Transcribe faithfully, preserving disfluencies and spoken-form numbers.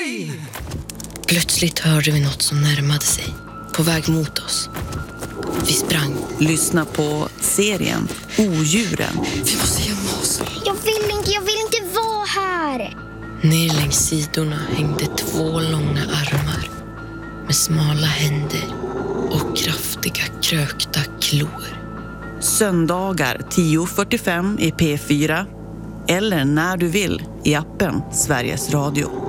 Nej! Plötsligt hörde vi något som närmade sig, på väg mot oss. Vi sprang. Lyssna på serien Odjuren. Vi måste gömma oss. Jag vill inte, jag vill inte vara här. Ner längs sidorna hängde två långa armar med smala händer och kraftiga krökta klor. Söndagar tio fyrtiofem i P fyra eller när du vill i appen Sveriges Radio.